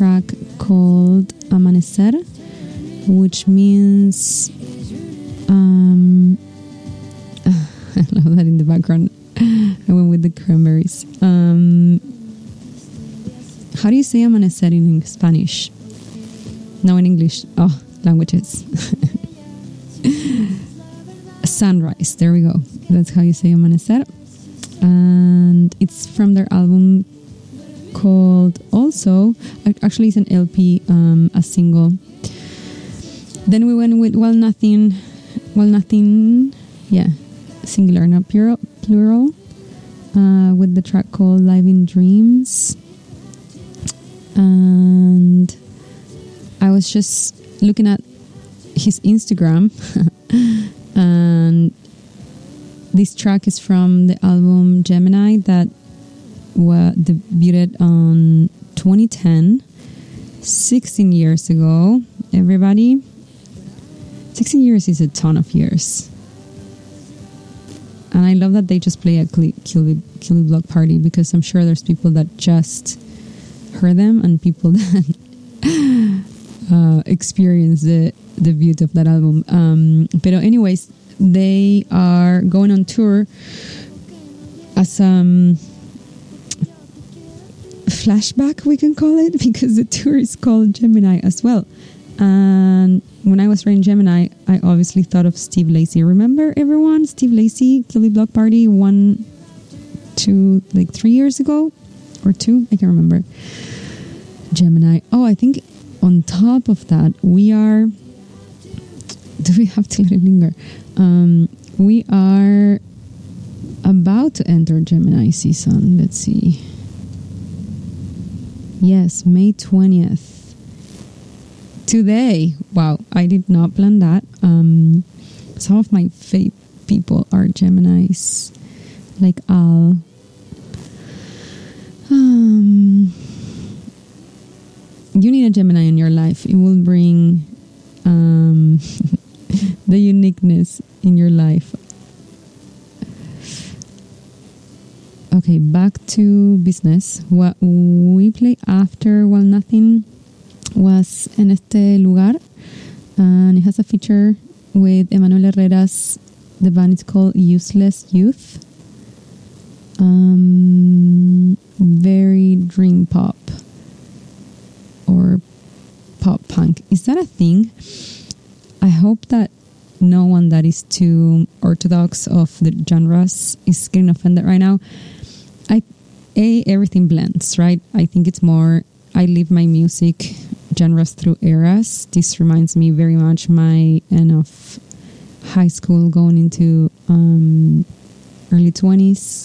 track called Amanecer, which means I love that in the background. I went with the cranberries. How do you say amanecer in Spanish? No, in English. Oh, languages. Sunrise. There we go. That's how you say amanecer. And it's from their album called also, actually it's an LP, a single. Then we went with Well Nothing, yeah, singular, not plural, with the track called Live in Dreams. And I was just looking at his Instagram and this track is from the album Gemini that debuted on 2010, 16 years ago. Everybody, 16 years is a ton of years. And I love that they just play a Kill Bill Block Party, because I'm sure there's people that just heard them and people that experience the beauty of that album. But anyways, they are going on tour as flashback, we can call it, because the tour is called Gemini as well. And when I was writing Gemini, I obviously thought of Steve Lacy. Remember, everyone? Steve Lacy, Kill Bill Block Party, 3 years ago or 2, I can't remember. Gemini. Oh, I think on top of that, do we have to let it linger? We are about to enter Gemini season. Let's see. Yes, May 20th. Today. Wow, I did not plan that. Some of my fave people are Geminis, like Al. You need a Gemini in your life. It will bring the uniqueness in your life. Okay, back to business. What we play after Well Nothing was En Este Lugar, and it has a feature with Emanuel Herrera's. The band is called Useless Youth. Very dream pop or pop punk. Is that a thing? I hope that no one that is too orthodox of the genres is getting offended right now. Everything blends, right? I think it's more, I live my music genres through eras. This reminds me very much my end of high school, going into early 20s.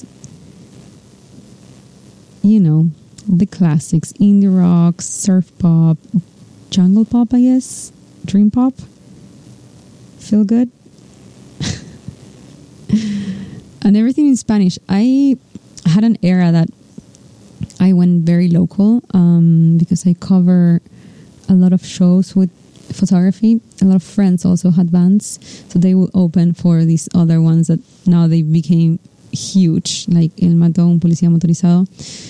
You know, the classics, indie rock, surf pop, jungle pop, I guess, dream pop. Feel good. And everything in Spanish. I had an era that I went very local because I cover a lot of shows with photography. A lot of friends also had bands, so they will open for these other ones that now they became huge, like El Matón, Policía Motorizado.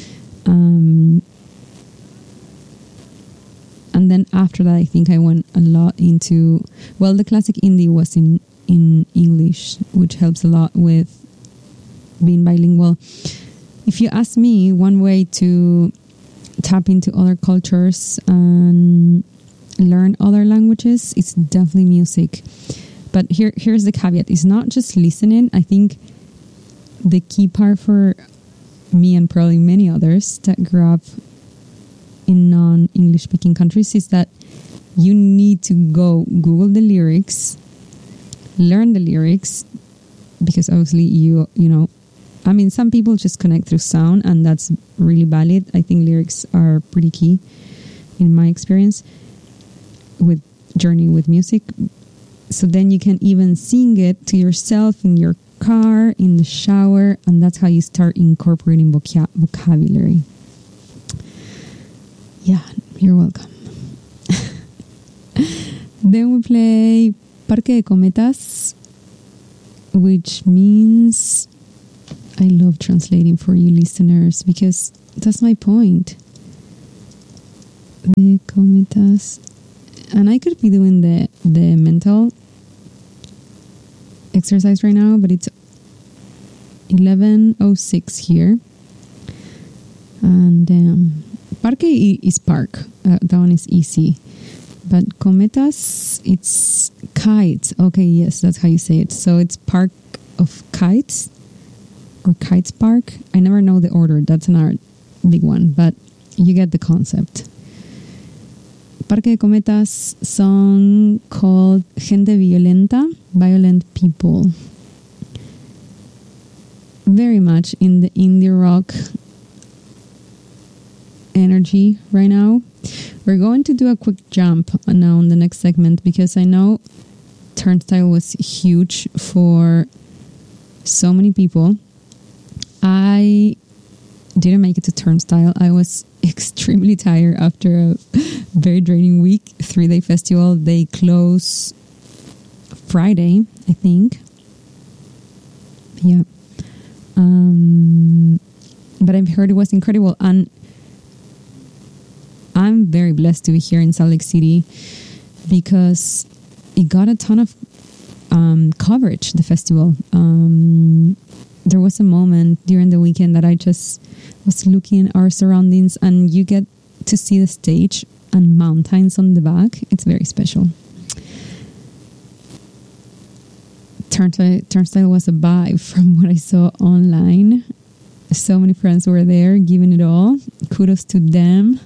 And then after that, I think I went a lot into, well, the classic indie was in English, which helps a lot with being bilingual. If you ask me, one way to tap into other cultures and learn other languages is definitely music. But here's the caveat. It's not just listening. I think the key part for me and probably many others that grew up in non-English speaking countries is that you need to go Google the lyrics, learn the lyrics, because obviously you know, I mean, some people just connect through sound, and that's really valid. I think lyrics are pretty key in my experience with journey with music. So then you can even sing it to yourself in your car, in the shower, and that's how you start incorporating vocabulary. Yeah, you're welcome. Then we play Parque de Cometas, which means, I love translating for you listeners because that's my point. The cometas. And I could be doing the mental exercise right now, but it's 11:06 here. And parque is park. That one is easy. But cometas, it's kites. Okay, yes, that's how you say it. So it's park of kites or kites park. I never know the order. That's another big one, but you get the concept. Parque de Cometas song called Gente Violenta, Violent People. Very much in the indie rock energy right now. We're going to do a quick jump now in the next segment because I know Turnstile was huge for so many people. I didn't make it to Turnstile. I was extremely tired after a very draining week, 3-day festival. They close Friday, I think. Yeah. But I've heard it was incredible, and I'm very blessed to be here in Salt Lake City because it got a ton of coverage, the festival. There was a moment during the weekend that I just was looking at our surroundings, and you get to see the stage and mountains on the back. It's very special. Turnstile was a vibe from what I saw online. So many friends were there giving it all. Kudos to them.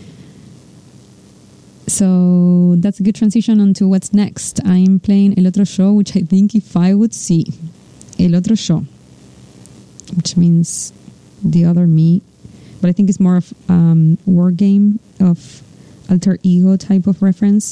So that's a good transition onto what's next. I'm playing El Otro Show, which I think if I would see El Otro Show, which means the other me, but I think it's more of war game of alter ego type of reference,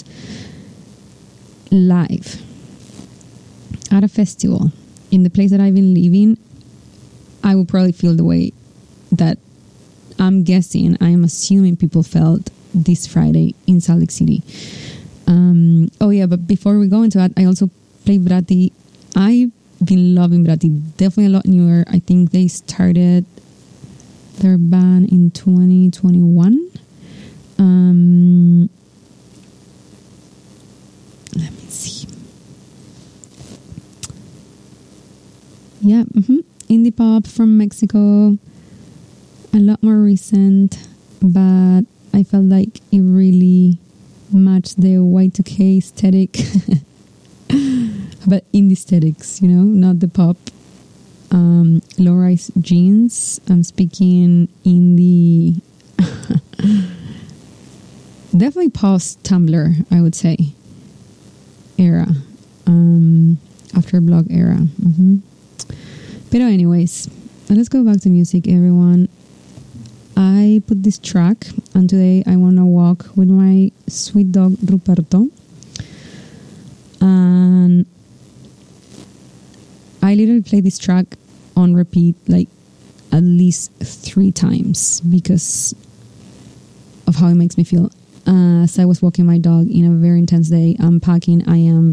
live at a festival in the place that I've been living, I would probably feel the way that I'm assuming people felt this Friday in Salt Lake City. Oh yeah, but before we go into that, I also play Bratti. I've been loving Bratti, definitely a lot newer. I think they started their band in 2021. Let me see. Yeah, indie pop from Mexico, a lot more recent, but I felt like it really matched the Y2K aesthetic, but indie aesthetics, not the pop. Low-rise jeans. I'm speaking indie, definitely post-Tumblr, I would say, era, after blog era. But anyways, let's go back to music, everyone. I put this track, and today I want to walk with my sweet dog Ruperto, and I literally play this track on repeat like at least 3 times because of how it makes me feel. As I was walking my dog in a very intense day, unpacking, I am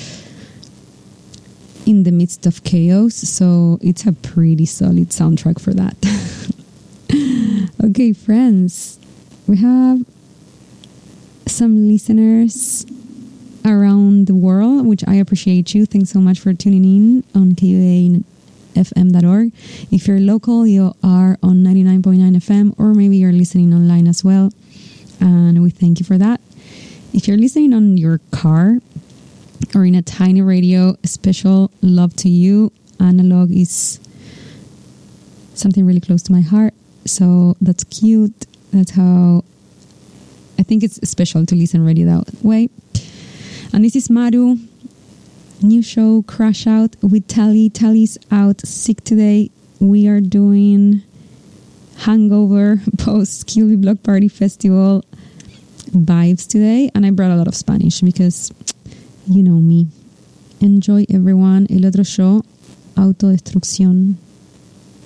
in the midst of chaos, so it's a pretty solid soundtrack for that. Okay, friends, we have some listeners around the world, which I appreciate you. Thanks so much for tuning in on KUAFM.org. If you're local, you are on 99.9 FM, or maybe you're listening online as well, and we thank you for that. If you're listening on your car or in a tiny radio, special love to you. Analog is something really close to my heart, so that's cute. That's how I think it's special to listen radio that way. And this is Maru. New show, Crash Out with Tally. Tally's out sick today. We are doing hangover post Kilby Block Party Festival vibes today. And I brought a lot of Spanish because you know me. Enjoy, everyone. El Otro Show, Autodestrucción.